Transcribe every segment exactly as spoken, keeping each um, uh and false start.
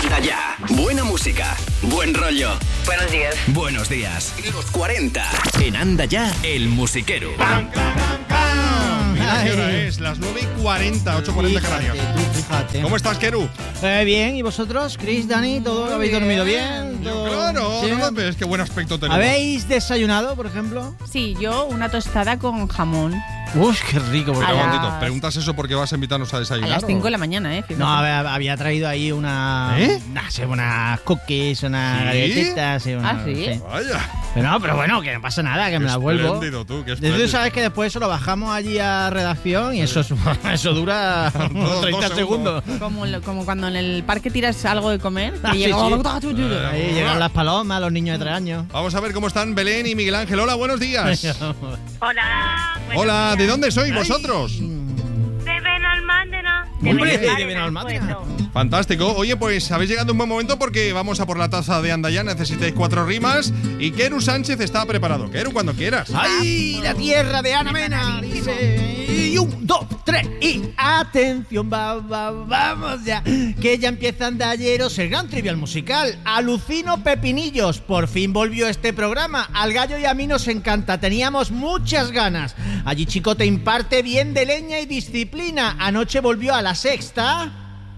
Anda Ya. Buena música, buen rollo. Buenos días. Buenos días. Los cuarenta. En Anda Ya, el musiquero. ¡Pam, pam, pam, pam! Mira qué hora es, las nueve y cuarenta, ocho y cuarenta Canarias. Fíjate. ¿Cómo estás, Keru? Eh, bien, ¿y vosotros? Chris, Dani, ¿todo? ¿Habéis dormido bien? Yo, ¿Todo? claro, ¿Sí? no me ves, qué buen aspecto tenemos. ¿Habéis desayunado, por ejemplo? Sí, yo una tostada con jamón. Uf, qué rico. Un A Porque... las- momentito, ¿preguntas eso porque vas a invitarnos a A desayunar? las o? cinco de la mañana, ¿eh? Fíjate. No, había, había traído ahí una... ¿Eh? No sé, unas cookies, unas ¿Sí? galletitas. Y una, ¿Ah, sí? Vaya. Pero no, pero bueno, que no pasa nada, que Qué me las vuelvo. espléndido, tú, qué Tú espléndido. sabes que después eso lo bajamos allí a redacción y eso, es- eso dura unos Dos- treinta dos segundos. segundos. Como, lo- como cuando en el parque tiras algo de comer. Que Ah, sí, llega- sí. Ahí llegan las palomas, los niños de tres años. Vamos a ver cómo están Belén y Miguel Ángel. Hola, buenos días. Hola. Hola, ¿de dónde sois vosotros? De Benalmádena. Hombre, Benalmádena, de Benalmádena. pueblo. Fantástico. Oye, pues habéis llegado un buen momento porque vamos a por la taza de Anda Ya. Necesitáis cuatro rimas y Keru Sánchez está preparado. Keru, cuando quieras. ¡Ay, la tierra de Ana Mena! Dice, y un, dos, tres, y atención, va, va, vamos ya, que ya empieza Andayeros, el gran trivial musical. Alucino Pepinillos, por fin volvió este programa. Al Gallo y a mí nos encanta, teníamos muchas ganas. Allí Chico te imparte bien de leña y disciplina. Anoche volvió a La Sexta.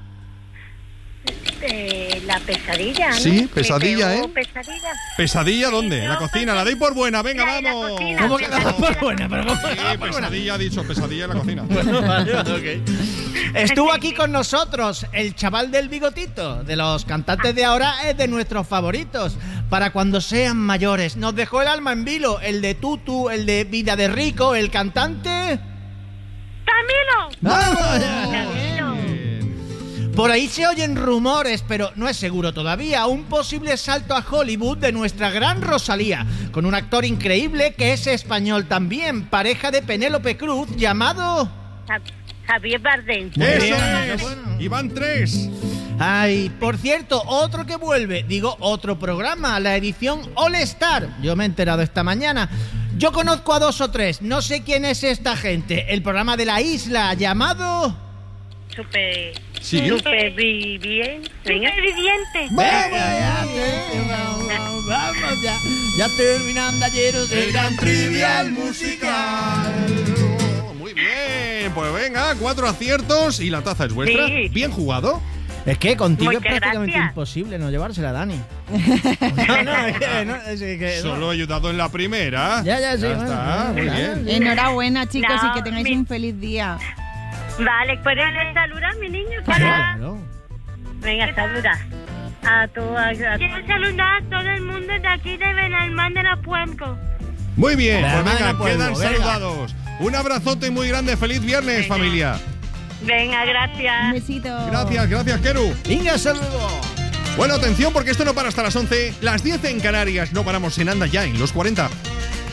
Eh, la pesadilla, ¿no? Sí, pesadilla, Me pegó ¿eh? Pesadilla. ¿Pesadilla dónde? ¿En la No, cocina? ¿La doy por buena? Venga, La de la vamos. cocina. ¿Cómo que la por buena? Pero ¿cómo que la Sí, das por buena? pesadilla ha dicho, pesadilla en la cocina. Vale, ok. Estuvo aquí con nosotros el chaval del bigotito. De los cantantes de ahora es de nuestros favoritos. Para cuando sean mayores. Nos dejó el alma en vilo. El de Tutu, el de Vida de Rico, el cantante. ¡Camilo! ¡Vamos! ¡Camilo! Por ahí se oyen rumores, pero no es seguro todavía. Un posible salto a Hollywood de nuestra gran Rosalía, con un actor increíble que es español también, pareja de Penélope Cruz, llamado... Ja- Javier Bardem. Muy ¡Eso bien, es! bueno. Iván tres. Ay, por cierto, otro que vuelve, digo, otro programa, la edición All Star. Yo me he enterado esta mañana. Yo conozco a dos o tres, no sé quién es esta gente. El programa de la isla llamado... Super... Sí. Superviviente. Superviviente. Vamos ya, te- vamos, vamos, vamos ya. Ya terminando ayeros el gran trivial musical. Oh, muy bien. Pues venga, cuatro aciertos y la taza es vuestra. Sí. Bien jugado. Es que contigo Muchas es prácticamente gracias. imposible no llevársela, Dani. No, no, es que, no, es que no. Solo he ayudado en la primera. Ya, ya, sí, Ya bueno, está, muy ya, bien. Enhorabuena, chicos, No, y que tengáis mi- un feliz día. Vale, ¿puedes saludar, mi niño? Claro. Venga, saluda. A todas. Quiero saludar a todo el mundo de aquí de Benalmádena, Puerto. Muy bien, La pues madre venga, del pueblo, quedan venga. saludados. Un abrazote muy grande, feliz viernes, Venga. familia. Venga, Un gracias. besito. Gracias, gracias, Keru. Venga, saludo. Bueno, atención, porque esto no para hasta las once. Las diez en Canarias, no paramos en Anda Ya, en los cuarenta.